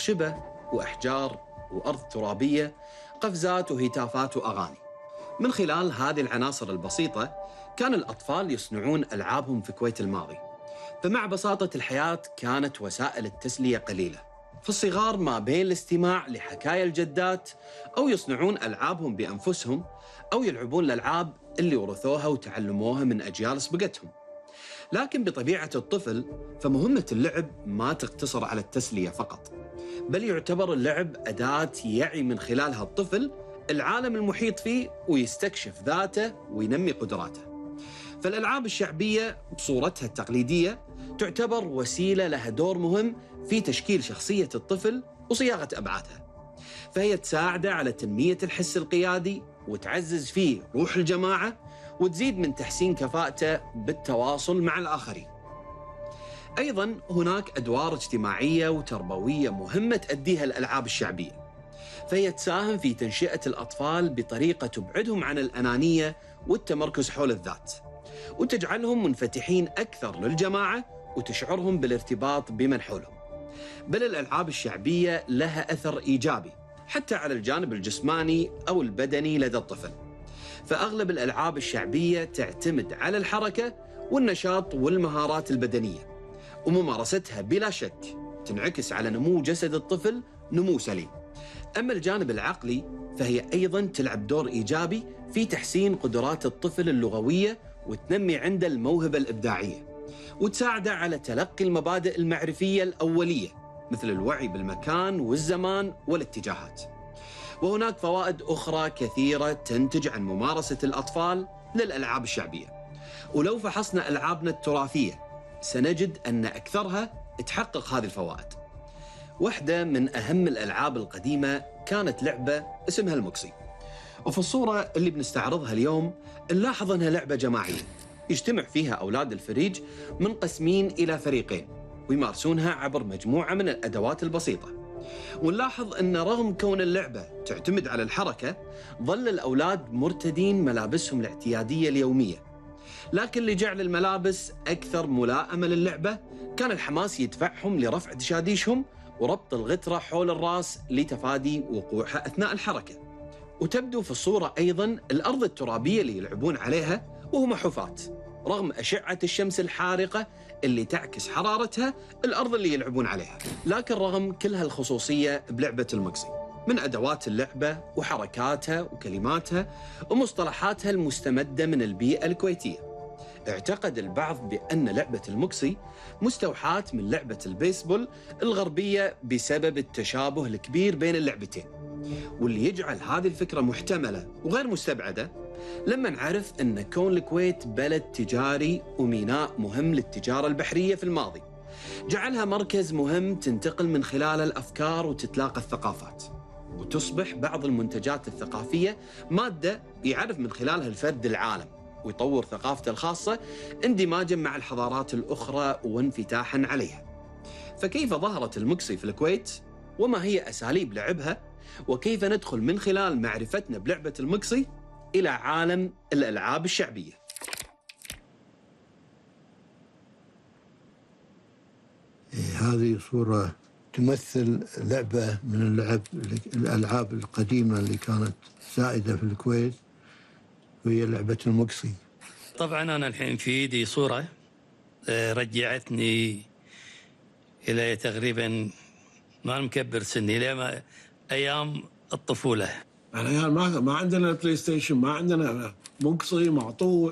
أخشبة وأحجار وأرض ترابية، قفزات وهتافات وأغاني. من خلال هذه العناصر البسيطة كان الأطفال يصنعون ألعابهم في كويت الماضي. فمع بساطة الحياة كانت وسائل التسلية قليلة، فالصغار ما بين الاستماع لحكاية الجدات أو يصنعون ألعابهم بأنفسهم أو يلعبون الألعاب اللي ورثوها وتعلموها من أجيال سبقتهم. لكن بطبيعة الطفل فمهمة اللعب ما تقتصر على التسلية فقط، بل يعتبر اللعب أداة يعي من خلالها الطفل العالم المحيط فيه ويستكشف ذاته وينمي قدراته. فالألعاب الشعبية بصورتها التقليدية تعتبر وسيلة لها دور مهم في تشكيل شخصية الطفل وصياغة أبعادها، فهي تساعده على تنمية الحس القيادي وتعزز فيه روح الجماعة وتزيد من تحسين كفاءته بالتواصل مع الآخرين. أيضاً هناك أدوار اجتماعية وتربوية مهمة تأديها الألعاب الشعبية، فهي تساهم في تنشئة الأطفال بطريقة تبعدهم عن الأنانية والتمركز حول الذات، وتجعلهم منفتحين أكثر للجماعة وتشعرهم بالارتباط بمن حولهم. بل الألعاب الشعبية لها أثر إيجابي حتى على الجانب الجسماني أو البدني لدى الطفل، فأغلب الألعاب الشعبية تعتمد على الحركة والنشاط والمهارات البدنية، وممارستها بلا شك تنعكس على نمو جسد الطفل نمو سليم. أما الجانب العقلي فهي أيضاً تلعب دور إيجابي في تحسين قدرات الطفل اللغوية وتنمي عنده الموهبة الإبداعية، وتساعده على تلقي المبادئ المعرفية الأولية مثل الوعي بالمكان والزمان والاتجاهات. وهناك فوائد أخرى كثيرة تنتج عن ممارسة الأطفال للألعاب الشعبية، ولو فحصنا ألعابنا التراثية سنجد أن أكثرها تحقق هذه الفوائد. واحدة من أهم الألعاب القديمة كانت لعبة اسمها المكسي، وفي الصورة اللي بنستعرضها اليوم نلاحظ أنها لعبة جماعية يجتمع فيها أولاد الفريج منقسمين إلى فريقين ويمارسونها عبر مجموعة من الأدوات البسيطة. ونلاحظ أن رغم كون اللعبة تعتمد على الحركة، ظل الأولاد مرتدين ملابسهم الاعتيادية اليومية، لكن لجعل الملابس أكثر ملائمة للعبة كان الحماس يدفعهم لرفع دشاديشهم وربط الغترة حول الرأس لتفادي وقوعها أثناء الحركة. وتبدو في الصورة أيضاً الأرض الترابية اللي يلعبون عليها وهم حفاة، رغم أشعة الشمس الحارقة اللي تعكس حرارتها الأرض اللي يلعبون عليها. لكن رغم كل هالخصوصية بلعبة المكسي من أدوات اللعبة وحركاتها وكلماتها ومصطلحاتها المستمدة من البيئة الكويتية، اعتقد البعض بأن لعبة المكسي مستوحاة من لعبة البيسبول الغربية بسبب التشابه الكبير بين اللعبتين، واللي يجعل هذه الفكرة محتملة وغير مستبعدة لما نعرف أن كون الكويت بلد تجاري وميناء مهم للتجارة البحرية في الماضي جعلها مركز مهم تنتقل من خلاله الأفكار وتتلاقى الثقافات، وتصبح بعض المنتجات الثقافية مادة يعرف من خلالها الفرد العالم ويطور ثقافته الخاصة اندماجاً مع الحضارات الأخرى وانفتاحاً عليها. فكيف ظهرت المكسي في الكويت؟ وما هي أساليب لعبها؟ وكيف ندخل من خلال معرفتنا بلعبة المكسي إلى عالم الألعاب الشعبية؟ هذه صورة تمثل لعبة من الألعاب القديمة اللي كانت سائدة في الكويت، وهي لعبة المكسي. طبعا أنا الحين في يدي صورة رجعتني إلى تقريبا ما مكبر سني إلى أيام الطفولة. يعني ما عندنا بلاي ستيشن، ما عندنا مقصي معطوع،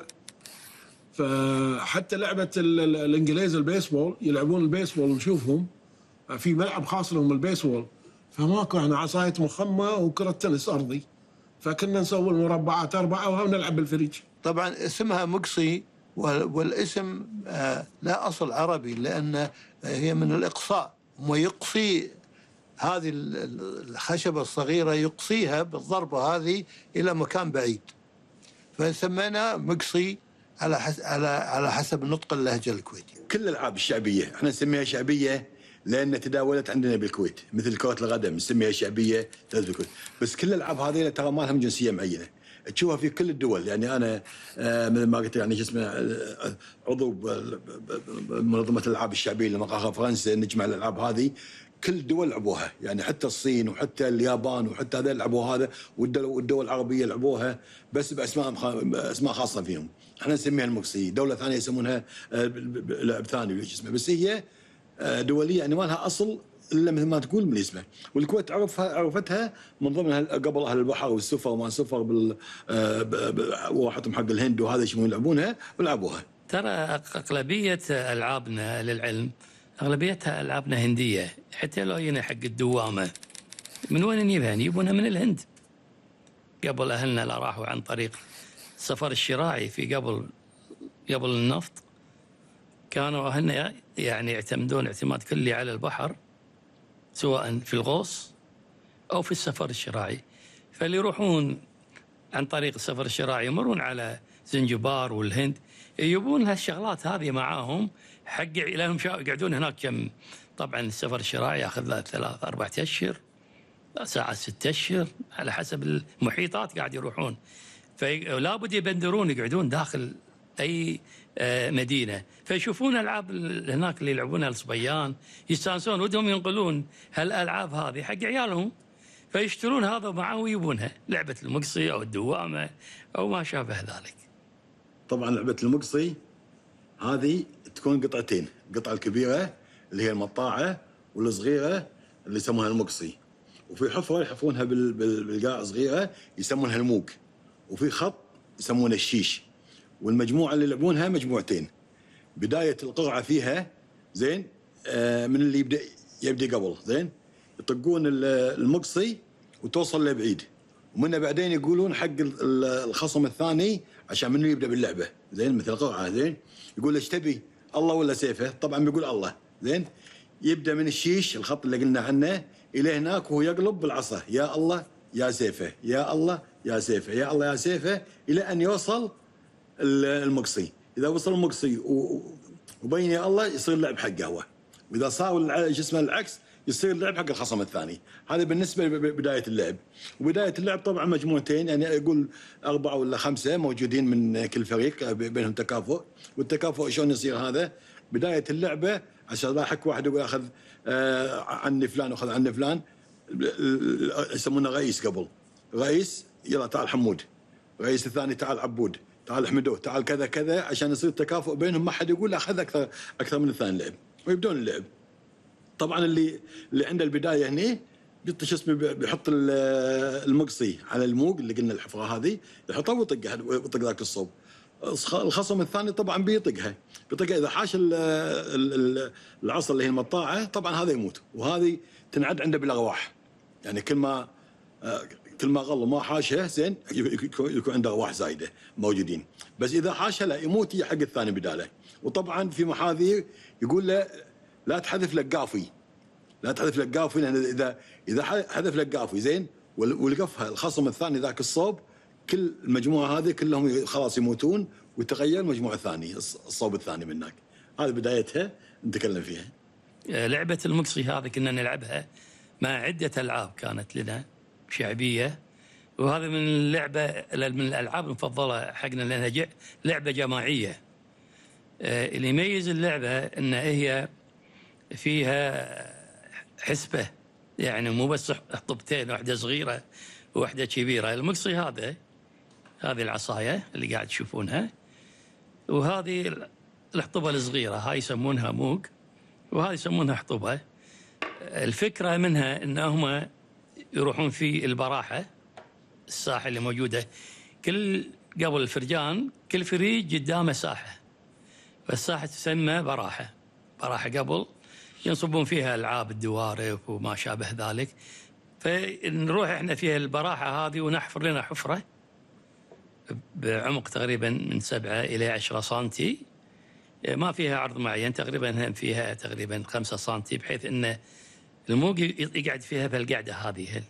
فحتى لعبة الإنجليز البيسبول يلعبون البيسبول ونشوفهم في ملعب خاص لهم البيسبول، فماكو احنا عصاية مخمة وكرة تنس أرضي، فكنا نسوي المربعات 4 ونلعب بالفريج. طبعا اسمها مقصي، والاسم لا أصل عربي، لأن هي من الإقصاء، ويقصي هذه الخشبة الصغيرة يقصيها بالضربة هذه إلى مكان بعيد، فسمينا مقصي على حسب نطق اللهجة الكويتية. كل الألعاب الشعبية احنا نسميها شعبية لأن تداولت عندنا بالكويت، مثل كرة القدم نسميها شعبية بالكويت، بس كل الألعاب هذه ترى ما لهم جنسية معينة، تشوفها في كل الدول. يعني أنا مثل ما قلت يعني اسمه عضو بمنظمة الألعاب الشعبية لمقاهى فرنسا، نجمع الألعاب هذه كل الدول لعبوها، يعني حتى الصين وحتى اليابان وحتى هذا لعبوا هذا، والدول العربيه لعبوها بس اسماء خاصه فيهم. احنا نسميها المقصي، دوله ثانيه يسمونها لعب ثاني اسمه، بس هي دوليه يعني ما لها اصل الا مثل ما تقول من اسمه. والكويت عرفتها من ضمنها قبل اهل البحر والسفر وما سفر وراحتهم حق الهند وهذا يسمون يلعبونها ولعبوها. ترى اغلبيه العابنا للعلم اغلبيتها العابنا هنديه، حتى لو جينا حق الدوامه من وين نجيبها؟ يجيبونها من الهند. قبل اهلنا لا راحوا عن طريق السفر الشراعي في قبل النفط، كانوا اهلنا يعني يعتمدون اعتماد كلي على البحر، سواء في الغوص او في السفر الشراعي. فاللي يروحون عن طريق السفر الشراعي يمرون على زنجبار والهند، يجيبون هالشغلات هذه معاهم حق لهم يقعدون هناك كم. طبعا السفر الشراعي ياخذ له 3-4 اشهر، ساعة 6 اشهر على حسب المحيطات قاعد يروحون. فلا بد يبندرون يقعدون داخل اي مدينه، فيشوفون العاب هناك اللي يلعبونها الصبيان يستانسون، ودهم ينقلون هالالعاب هذه حق عيالهم، فيشترون هذا معه ويجيبونها، لعبه المقصي او الدوامه او ما شابه ذلك. طبعا لعبه المقصي هذه تكون قطعتين، القطعه الكبيره اللي هي المطاعه والصغيره اللي يسمونها المقصي، وفي حفره يحفرونها بالقاع صغيره يسمونها الموق، وفي خط يسمونه الشيش. والمجموعه اللي يلعبونها مجموعتين، بدايه القرعه فيها زين من اللي يبدا قبل زين، يطقون المقصي وتوصل لبعيد، ومنه بعدين يقولون حق الخصم الثاني عشان منه يبدا باللعبه زين، مثل القرعه زين، يقول ايش تبي الله ولا سيفه؟ طبعا بيقول الله زين. يبدا من الشيش الخط اللي قلنا عنه الى هناك، وهو يقلب بالعصا يا الله يا سيفه يا الله يا سيفه يا الله يا سيفه الى ان يوصل المقصي. اذا وصل المقصي وبين يا الله يصير لعب حقه هو، واذا صار جسمه العكس يصير لعب حق الخصم الثاني. هذا بالنسبه لبدايه اللعب. وبدايه اللعب طبعا مجموعتين، يعني اقول 4 ولا 5 موجودين من كل فريق، بينهم تكافؤ. والتكافؤ شلون يصير هذا؟ بدايه اللعبه عشان لا حق واحد يقول اخذ عني فلان واخذ عني فلان، يسمونه رئيس قبل، رئيس يلا تعال حمود، رئيس الثاني تعال عبود، تعال احمدو، تعال كذا كذا، عشان يصير تكافؤ بينهم، ما حد يقول اخذ اكثر من الثاني لعب، ويبدون اللعب. طبعا اللي عنده البدايه هنا شو اسمه بيحط المقصي على الموق اللي قلنا الحفره هذه، يحطها ويطقها ويطق ذاك الصوب. الخصم الثاني طبعا بيطقها اذا حاش العصا اللي هي المطاعه طبعا هذا يموت، وهذه تنعد عنده بالارواح، يعني كل ما غل وما حاشها زين يكون عنده ارواح زايده موجودين، بس اذا حاشها لا يموت يجي حق الثاني بداله. وطبعا في محاذير يقول له لا تحذف لك قافي، لا تحذف لك قافي، لان اذا حذف لك قافي زين ولقفها الخصم الثاني ذاك الصوب، كل المجموعه هذه كلهم خلاص يموتون ويتغير مجموعه ثانيه الصوب الثاني من هناك. هذه بدايتها نتكلم فيها. لعبه المقصي هذه كنا نلعبها مع عده العاب كانت لنا شعبيه، وهذا من الالعاب المفضله حقنا لانها لعبه جماعيه. اللي يميز اللعبه ان هي فيها حسبه، يعني مو بس حطبتين، واحده صغيره وواحده كبيره. المقصي هذه العصايه اللي قاعد تشوفونها، وهذه الحطبه الصغيره هاي يسمونها موق، وهذه يسمونها حطبه. الفكره منها انهم يروحون في البراحه، الساحه اللي موجوده قبل الفرجان، كل فريق قدامه ساحه، والساحه تسمى براحه قبل ينصبون فيها العاب الدوارف وما شابه ذلك. فنروح احنا في البراحه هذه ونحفر لنا حفره بعمق تقريبا من 7 إلى 10 سنتي، ما فيها عرض معين، تقريبا فيها تقريبا 5 سنتي، بحيث ان الموق يقعد فيها بالقعده هذه.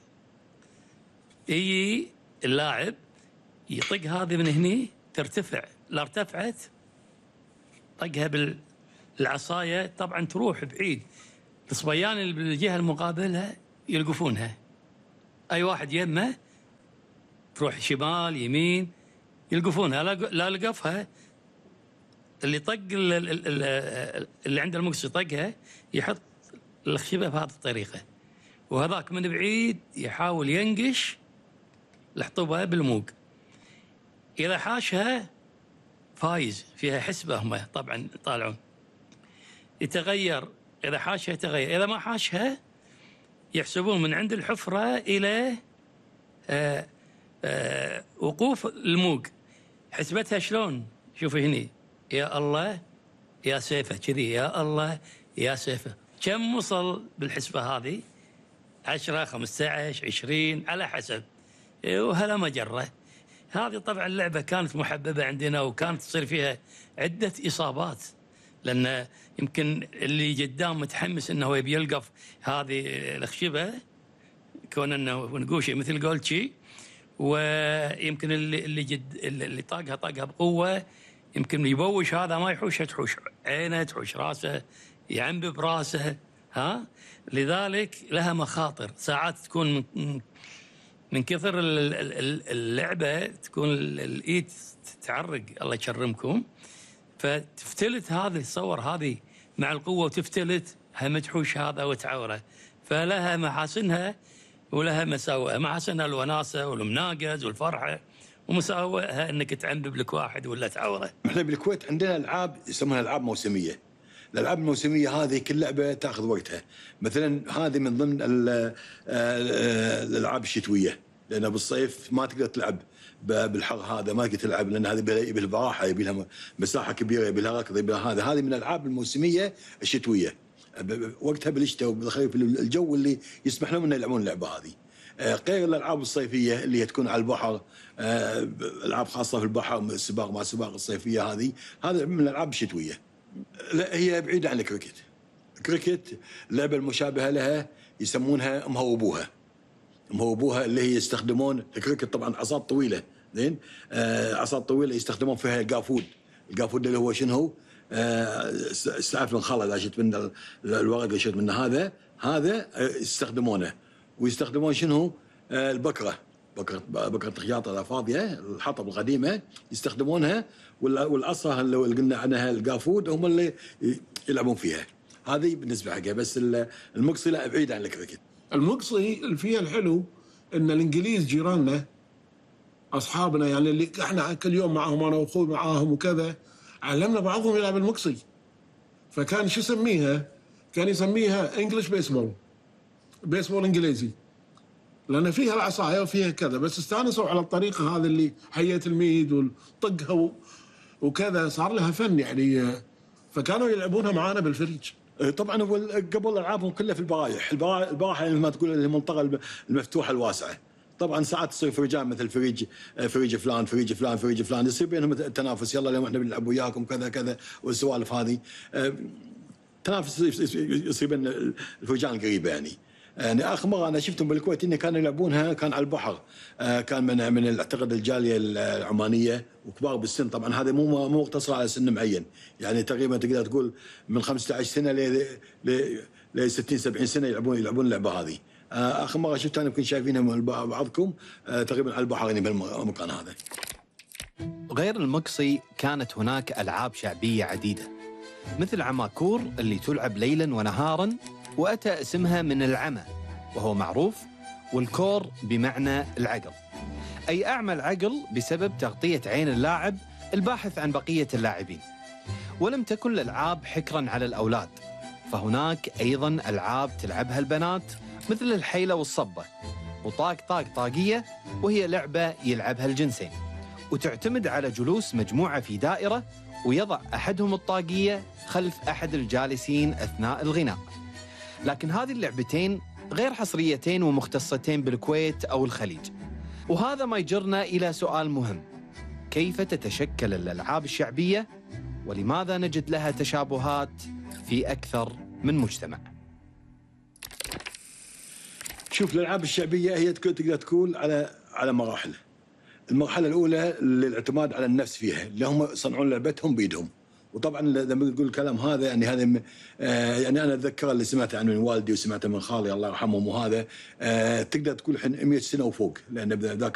يجي اللاعب يطق هذه من هني ترتفع، لا ارتفعت طقها بالعصايه طبعا تروح بعيد، الصبيان اللي بالجهه المقابله يلقفونها، اي واحد يمه تروح شمال يمين يلقفونها، لا لقفها اللي طق اللي عنده المقص يطقها يحط الخشبة بهذه الطريقة، وهذاك من بعيد يحاول ينقش الحطبة بالموق. إذا حاشها فايز، فيها حسبة هم طبعا طالعون، يتغير. إذا حاشها يتغير، إذا ما حاشها يحسبون من عند الحفرة إلى وقوف الموق. حسبتها شلون؟ شوفي هني، يا الله يا سيفه، كذي يا الله يا سيفه. كم وصل بالحسبة هذه؟ 10 15 20 على حسب، وهلا مجرة. هذه طبعا اللعبة كانت محببة عندنا، وكانت تصير فيها عدة إصابات، لأن يمكن اللي قدام متحمس أنه يبي يلقف هذه الخشبة، كون أنه نقوشي مثل قولتشي، ويمكن اللي طاقها بقوة، يمكن يبوش هذا ما يحوشه، تحوش عينه، تحوش راسه، يعنب براسه. لذلك لها مخاطر. ساعات تكون من كثر اللعبة تكون الإيد تعرق، الله يكرمكم، فتفتلت هذه الصور هذه مع القوة، وتفتلت هم تحوش هذا وتعوره. فلها محاسنها ولها مساوئها. محاسنها الوناسة والمناقز والفرحة، ومساوئها انك تعذب لك واحد ولا تعوره. احنا بالكويت عندنا العاب يسمونها العاب موسميه. الالعاب الموسميه هذه كل لعبه تاخذ وقتها. مثلا هذه من ضمن الالعاب الشتويه، لان بالصيف ما تقدر تلعب بالحر، هذا ما تقدر تلعب، لان هذه يبي لها براحه، يبي لها مساحه كبيره، يبي لها ركض، يبي لها هذه من الالعاب الموسميه الشتويه. وقتها بالشتاء وبالخريف الجو اللي يسمح لهم انه يلعبون اللعبه هذه. غير الالعاب الصيفيه اللي هي تكون على البحر، العاب خاصه في البحر، السباق مع السباق الصيفيه، هذه من الالعاب الشتويه. لا، هي بعيده عن الكريكت. الكريكت اللعبه المشابهه لها يسمونها مهوبوها. مهوبوها اللي هي يستخدمون الكريكت طبعا عصات طويله، زين، عصات طويله يستخدمون فيها القافود. القافود اللي هو شنو؟ سعف الخلا اللي شفت من الورق اللي شفت منه، هذا يستخدمونه. ويستخدمون شنو؟ البكره، بكره الخياطه الفاضيه، الحطب القديمه يستخدمونها، والعصا اللي قلنا عنها القافود هم اللي يلعبون فيها. هذه بالنسبه حقها. بس المقصي لا، بعيد عن الكريكت. المقصي اللي فيها الحلو ان الانجليز جيراننا، اصحابنا يعني، اللي احنا كل يوم معاهم، انا واخوي معاهم وكذا، علمنا بعضهم يلعب المقصي. فكان شو يسميها؟ كان يسميها انجلش بيسبول انجليزي، لان فيها العصايه وفيها كذا. بس استانسوا على الطريقه هذه اللي حيه الميد والطقها وكذا، صار لها فن يعني. فكانوا يلعبونها معانا بالفريج. طبعا قبل العابهم كلها في البراح يعني ما تقول المنطقه المفتوحه الواسعه. طبعا ساعات تصير فريجان، مثل فريج فلان، يصير بينهم تنافس، يلا اليوم احنا بنلعب وياكم كذا كذا، والسوالف هذه تنافس يصير بين الفريجان القريبه يعني. اخر مره انا شفتهم بالكويت ان كانوا يلعبونها كان على البحر، كان من اعتقد الجاليه العمانيه وكبار بالسن. طبعا هذا مو مقتصر على سن معين، يعني تقريبا تقدر تقول من 15 سنه ل 60 70 سنه يلعبون اللعبه هذه. اخر مره شفتها يمكن شايفينها من بعضكم تقريبا على البحر يعني بالمكان هذا. غير المقصي كانت هناك العاب شعبيه عديده، مثل عماكور اللي تلعب ليلا ونهارا، وأتى اسمها من العمى وهو معروف، والكور بمعنى العقل، أي أعمى العقل بسبب تغطية عين اللاعب الباحث عن بقية اللاعبين. ولم تكن الألعاب حكراً على الأولاد، فهناك أيضاً ألعاب تلعبها البنات مثل الحيلة والصبة، وطاق طاقية وهي لعبة يلعبها الجنسين، وتعتمد على جلوس مجموعة في دائرة، ويضع أحدهم الطاقية خلف أحد الجالسين أثناء الغناء. لكن هذه اللعبتين غير حصريتين ومختصتين بالكويت أو الخليج. وهذا ما يجرنا إلى سؤال مهم: كيف تتشكل الألعاب الشعبية، ولماذا نجد لها تشابهات في أكثر من مجتمع؟ شوف، الألعاب الشعبية هي تقدر تقول على مراحل. المرحلة الأولى للاعتماد على النفس فيها، اللي هم يصنعون لعبتهم بيدهم. وطبعا لما نقول الكلام هذا يعني هذا يعني انا اتذكر اللي سمعته عنه من والدي وسمعته من خالي الله يرحمهم، وهذا تقدر تقول الحين 100 سنه وفوق، لان ذاك